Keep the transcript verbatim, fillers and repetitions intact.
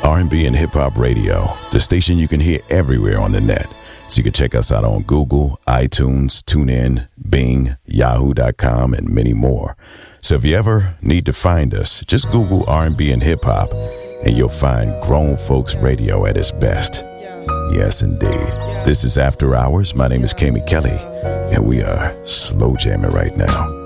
R and B and Hip Hop Radio, the station you can hear everywhere on the net. So you can check us out on Google, iTunes, TuneIn, Bing, Yahoo dot com, and many more. So if you ever need to find us, just Google R and B and Hip Hop, and you'll find Grown Folks Radio at its best. Yes, indeed. This is After Hours. My name is Kami Kelly, and we are slow jamming right now.